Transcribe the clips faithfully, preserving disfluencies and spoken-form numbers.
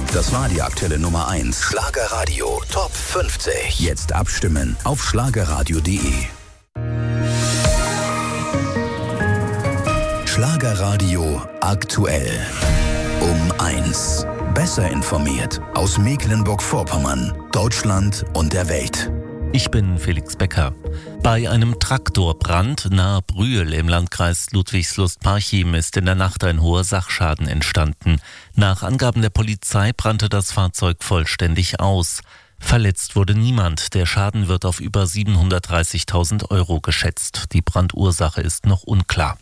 Das war die aktuelle Nummer eins. Schlagerradio Top fünfzig. Jetzt abstimmen auf schlagerradio punkt de. Schlagerradio aktuell. Um eins. Besser informiert aus Mecklenburg-Vorpommern, Deutschland und der Welt. Ich bin Felix Becker. Bei einem Traktorbrand nahe Brühl im Landkreis Ludwigslust-Parchim ist in der Nacht ein hoher Sachschaden entstanden. Nach Angaben der Polizei brannte das Fahrzeug vollständig aus. Verletzt wurde niemand. Der Schaden wird auf über siebenhundertdreißigtausend Euro geschätzt. Die Brandursache ist noch unklar.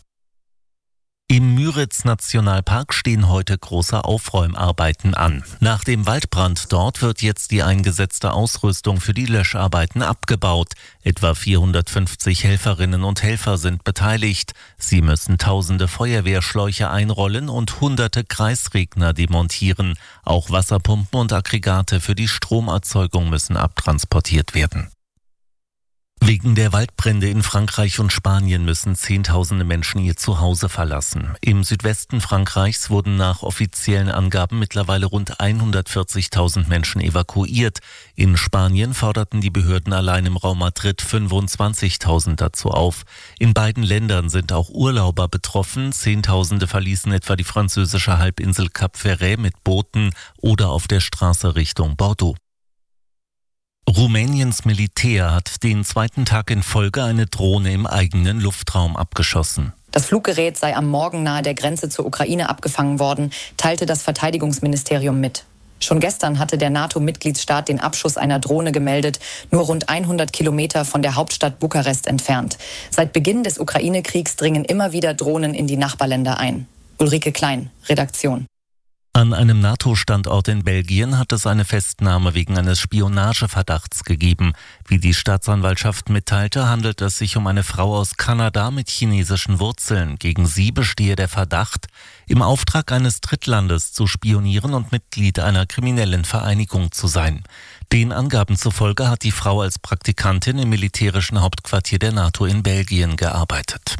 Im Müritz-Nationalpark stehen heute große Aufräumarbeiten an. Nach dem Waldbrand dort wird jetzt die eingesetzte Ausrüstung für die Löscharbeiten abgebaut. Etwa vierhundertfünfzig Helferinnen und Helfer sind beteiligt. Sie müssen tausende Feuerwehrschläuche einrollen und hunderte Kreisregner demontieren. Auch Wasserpumpen und Aggregate für die Stromerzeugung müssen abtransportiert werden. Wegen der Waldbrände in Frankreich und Spanien müssen Zehntausende Menschen ihr Zuhause verlassen. Im Südwesten Frankreichs wurden nach offiziellen Angaben mittlerweile rund hundertvierzigtausend Menschen evakuiert. In Spanien forderten die Behörden allein im Raum Madrid fünfundzwanzigtausend dazu auf. In beiden Ländern sind auch Urlauber betroffen. Zehntausende verließen etwa die französische Halbinsel Cap Ferret mit Booten oder auf der Straße Richtung Bordeaux. Rumäniens Militär hat den zweiten Tag in Folge eine Drohne im eigenen Luftraum abgeschossen. Das Fluggerät sei am Morgen nahe der Grenze zur Ukraine abgefangen worden, teilte das Verteidigungsministerium mit. Schon gestern hatte der NATO-Mitgliedsstaat den Abschuss einer Drohne gemeldet, nur rund hundert Kilometer von der Hauptstadt Bukarest entfernt. Seit Beginn des Ukraine-Kriegs dringen immer wieder Drohnen in die Nachbarländer ein. Ulrike Klein, Redaktion. An einem NATO-Standort in Belgien hat es eine Festnahme wegen eines Spionageverdachts gegeben. Wie die Staatsanwaltschaft mitteilte, handelt es sich um eine Frau aus Kanada mit chinesischen Wurzeln. Gegen sie bestehe der Verdacht, im Auftrag eines Drittlandes zu spionieren und Mitglied einer kriminellen Vereinigung zu sein. Den Angaben zufolge hat die Frau als Praktikantin im militärischen Hauptquartier der NATO in Belgien gearbeitet.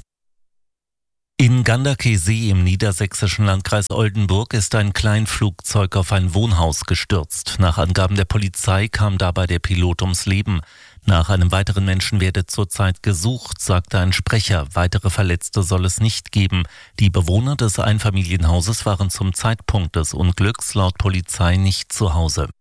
In Ganderkesee im niedersächsischen Landkreis Oldenburg ist ein Kleinflugzeug auf ein Wohnhaus gestürzt. Nach Angaben der Polizei kam dabei der Pilot ums Leben. Nach einem weiteren Menschen werde zurzeit gesucht, sagte ein Sprecher. Weitere Verletzte soll es nicht geben. Die Bewohner des Einfamilienhauses waren zum Zeitpunkt des Unglücks laut Polizei nicht zu Hause.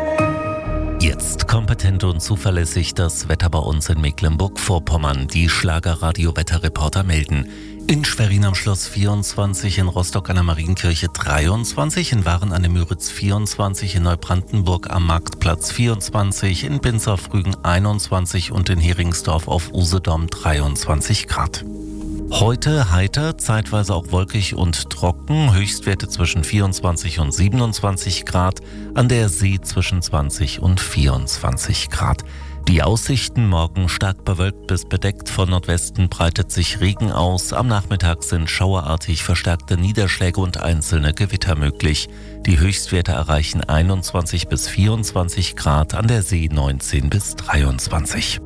Jetzt kompetent und zuverlässig das Wetter bei uns in Mecklenburg-Vorpommern. Die Schlagerradio-Wetterreporter melden. In Schwerin am Schloss vierundzwanzig, in Rostock an der Marienkirche dreiundzwanzig, in Waren an der Müritz vierundzwanzig, in Neubrandenburg am Marktplatz vierundzwanzig, in Binz auf Rügen einundzwanzig und in Heringsdorf auf Usedom dreiundzwanzig Grad. Heute heiter, zeitweise auch wolkig und trocken, Höchstwerte zwischen vierundzwanzig und siebenundzwanzig Grad, an der See zwischen zwanzig und vierundzwanzig Grad. Die Aussichten: morgen stark bewölkt bis bedeckt, von Nordwesten breitet sich Regen aus, am Nachmittag sind schauerartig verstärkte Niederschläge und einzelne Gewitter möglich. Die Höchstwerte erreichen einundzwanzig bis vierundzwanzig Grad, an der See neunzehn bis dreiundzwanzig.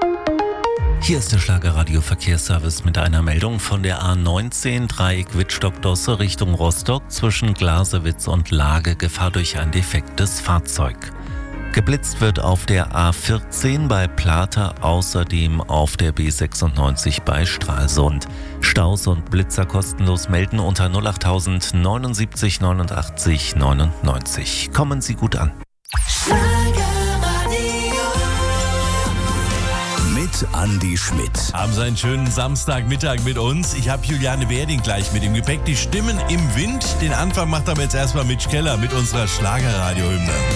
Hier ist der Schlagerradio Verkehrsservice mit einer Meldung von der A neunzehn, Dreieck Wittstock-Dosse Richtung Rostock, zwischen Glasewitz und Lage, Gefahr durch ein defektes Fahrzeug. Geblitzt wird auf der A vierzehn bei Plata, außerdem auf der B sechsundneunzig bei Stralsund. Staus und Blitzer kostenlos melden unter null acht tausend neunundsiebzig neunundachtzig neunundneunzig. Kommen Sie gut an. Mit Andi Schmidt. Haben Sie einen schönen Samstagmittag mit uns. Ich habe Juliane Werding gleich mit im Gepäck. Die Stimmen im Wind. Den Anfang macht aber jetzt erstmal Mitch Keller mit unserer Schlagerradio-Hymne.